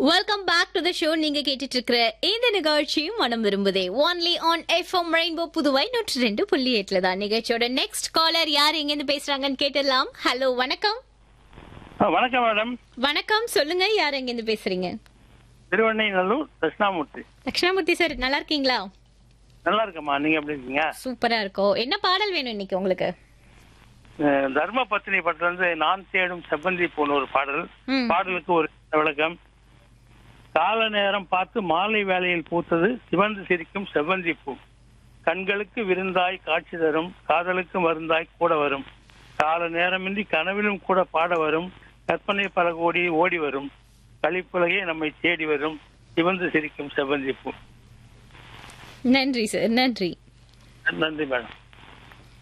Welcome back to the show. நீங்க கேட்டுட்டு இருக்கிற இந்த நிகழ்ச்சியும் மனம் விரும்புதே only on FM rainbow Puduvai 102.8 தான். நிகழ்ச்சியோட நெக்ஸ்ட் காலர் யார் எங்க இருந்து பேசுறாங்கன்னு கேட்டலாம். ஹலோ, வணக்கம். வணக்கம் மேடம். வணக்கம், சொல்லுங்க, யார் எங்க இருந்து பேசுறீங்க? திருவண்ணைநல்லூர் தட்சிணாமூர்த்தி. தட்சிணாமூர்த்தி சார், நல்லா இருக்கீங்களா? நல்லா இருக்கம்மா, நீங்க எப்படி இருக்கீங்க? சூப்பரா இருக்கோம். என்ன பாடல் வேணும் இன்னைக்கு உங்களுக்கு? தர்ம பத்தினி படத்துல இருந்து நான் தேடும் செவ்வந்தி பூன்னு ஒரு பாடல். பாடலுக்கு ஒரு விளக்கம். கால நேரம் பார்த்து மாலை வேளையில் பூத்தது சிவந்து சிரிக்கும் செவ்வந்தி பூ. கண்களுக்கு விருந்தாய் காட்சி தரும், காதலுக்கு மருந்தாய் கூட வரும். கால நேரமின்றி கனவிலும் கூட பாட வரும், கற்பனை பல கோடி ஓடி வரும். கழிப்புலகே நம்மை தேடி வரும், சிவந்து சிரிக்கும் செவ்வந்தி பூ. நன்றி சார், நன்றி. நன்றி மேடம்.